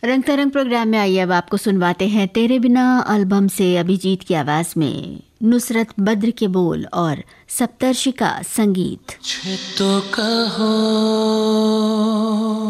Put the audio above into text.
रंग तरंग प्रोग्राम में आइए अब आपको सुनवाते हैं तेरे बिना एल्बम से अभिजीत की आवाज में नुसरत बद्र के बोल और सप्तर्षि का संगीत। तो कहो